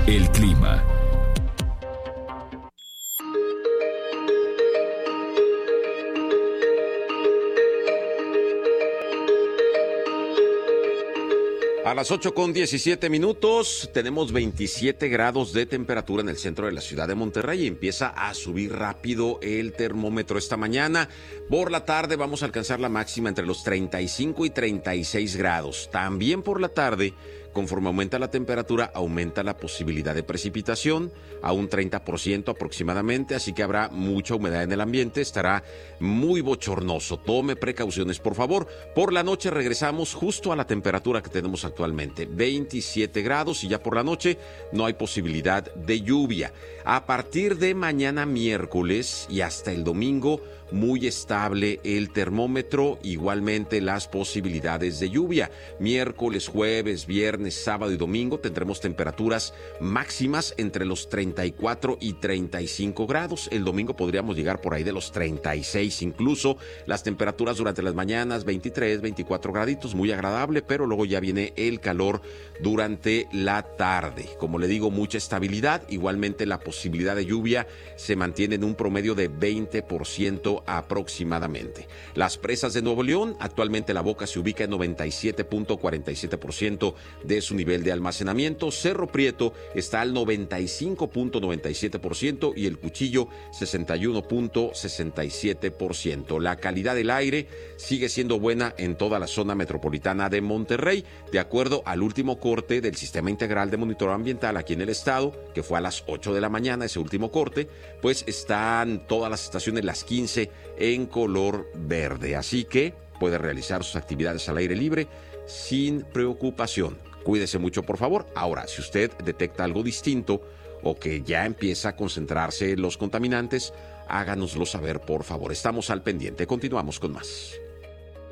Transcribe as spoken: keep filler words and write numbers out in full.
El clima. A las ocho con diecisiete minutos tenemos veintisiete grados de temperatura en el centro de la ciudad de Monterrey y empieza a subir rápido el termómetro esta mañana. Por la tarde vamos a alcanzar la máxima entre los treinta y cinco y treinta y seis grados. También por la tarde, conforme aumenta la temperatura, aumenta la posibilidad de precipitación a un treinta por ciento aproximadamente, así que habrá mucha humedad en el ambiente, estará muy bochornoso. Tome precauciones, por favor. Por la noche regresamos justo a la temperatura que tenemos actualmente, veintisiete grados, y ya por la noche no hay posibilidad de lluvia. A partir de mañana miércoles y hasta el domingo, muy estable el termómetro, igualmente las posibilidades de lluvia. Miércoles, jueves, viernes, sábado y domingo tendremos temperaturas máximas entre los treinta y cuatro y treinta y cinco grados. El domingo podríamos llegar por ahí de los treinta y seis incluso. Las temperaturas durante las mañanas veintitrés, veinticuatro graditos, muy agradable, pero luego ya viene el calor durante la tarde. Como le digo, mucha estabilidad. Igualmente la posibilidad de lluvia se mantiene en un promedio de veinte por ciento aproximadamente. Las presas de Nuevo León, actualmente la Boca se ubica en noventa y siete punto cuarenta y siete por ciento de su nivel de almacenamiento. Cerro Prieto está al noventa y cinco punto noventa y siete por ciento y el Cuchillo sesenta y uno punto sesenta y siete por ciento. La calidad del aire sigue siendo buena en toda la zona metropolitana de Monterrey, de acuerdo al último corte del Sistema Integral de Monitoreo Ambiental aquí en el estado, que fue a las ocho de la mañana, ese último corte, pues están todas las estaciones, las quince, en color verde, así que puede realizar sus actividades al aire libre sin preocupación. Cuídese mucho, por favor. Ahora, si usted detecta algo distinto o que ya empieza a concentrarse los contaminantes, háganoslo saber, por favor. Estamos al pendiente. Continuamos con más.